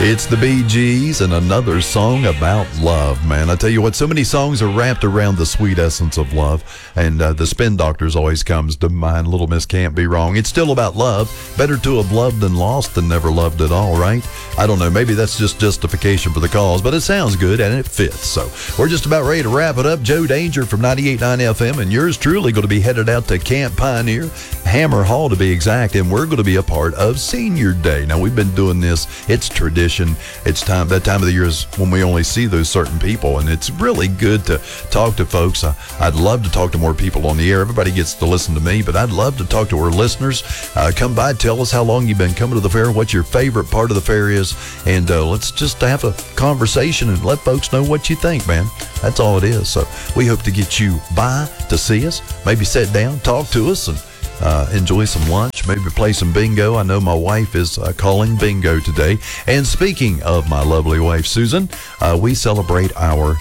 It's the Bee Gees and another song about love, man. I tell you what, so many songs are wrapped around the sweet essence of love, and the Spin Doctors always comes to mind. Little Miss Can't Be Wrong. It's still about love. Better to have loved and lost than never loved at all, right? I don't know. Maybe that's just justification for the cause, but it sounds good and it fits. So we're just about ready to wrap it up. Joe Danger from 98.9 FM and yours truly going to be headed out to Camp Pioneer, Hammer Hall to be exact, and we're going to be a part of Senior Day. Now, we've been doing this. It's tradition. It's time. That time of the year is when we only see those certain people, and it's really good to talk to folks. I'd love to talk to more people on the air. Everybody gets to listen to me, but I'd love to talk to our listeners. Come by, tell us how long you've been coming to the fair, what your favorite part of the fair is, and let's just have a conversation and let folks know what you think, man. That's all it is. So we hope to get you by to see us, maybe sit down, talk to us, and enjoy some lunch, maybe play some bingo. I know my wife is calling bingo today. And speaking of my lovely wife, Susan, we celebrate our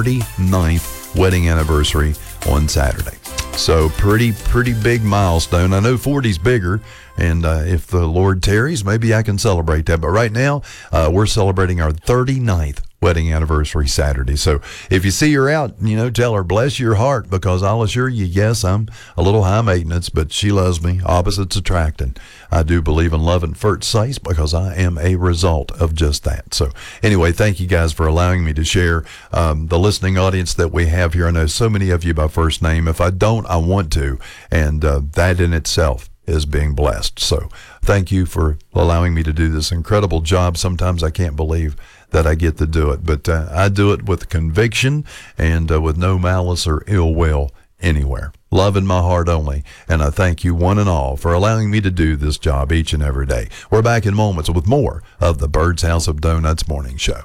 39th wedding anniversary on Saturday. So pretty big milestone. I know 40's bigger, and if the Lord tarries, maybe I can celebrate that. But right now, we're celebrating our 39th wedding anniversary Saturday. So if you see her out, tell her, bless your heart, because I'll assure you, yes, I'm a little high maintenance, but she loves me. Opposites attract, and I do believe in love at first sight because I am a result of just that. So anyway, thank you guys for allowing me to share the listening audience that we have here. I know so many of you by first name. If I don't, I want to, and that in itself is being blessed. So thank you for allowing me to do this incredible job. Sometimes I can't believe that I get to do it, but I do it with conviction and with no malice or ill will anywhere. Love in my heart only, and I thank you one and all for allowing me to do this job each and every day. We're back in moments with more of the Bird's House of Donuts Morning Show.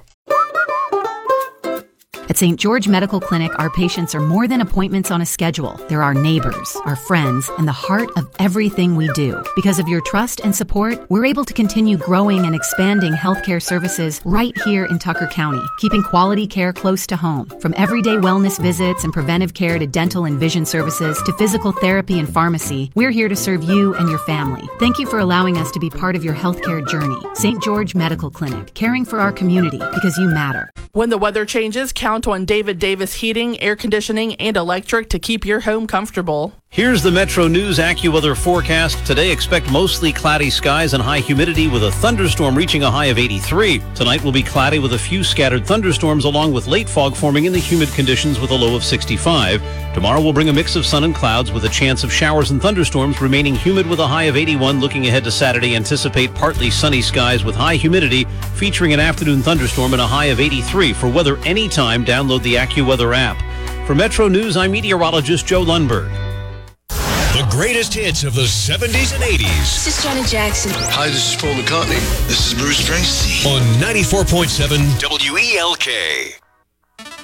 At St. George Medical Clinic, our patients are more than appointments on a schedule. They're our neighbors, our friends, and the heart of everything we do. Because of your trust and support, we're able to continue growing and expanding healthcare services right here in Tucker County, keeping quality care close to home. From everyday wellness visits and preventive care to dental and vision services to physical therapy and pharmacy, we're here to serve you and your family. Thank you for allowing us to be part of your healthcare journey. St. George Medical Clinic, caring for our community because you matter. When the weather changes, count on David Davis Heating, Air Conditioning, and Electric to keep your home comfortable. Here's the Metro News AccuWeather forecast. Today, expect mostly cloudy skies and high humidity with a thunderstorm reaching a high of 83. Tonight will be cloudy with a few scattered thunderstorms along with late fog forming in the humid conditions with a low of 65. Tomorrow will bring a mix of sun and clouds with a chance of showers and thunderstorms remaining humid with a high of 81. Looking ahead to Saturday, anticipate partly sunny skies with high humidity featuring an afternoon thunderstorm and a high of 83. For weather anytime, download the AccuWeather app. For Metro News, I'm meteorologist Joe Lundberg. The greatest hits of the 70s and 80s. This is Janet Jackson. Hi, this is Paul McCartney. This is Bruce Springsteen. On 94.7 WELK.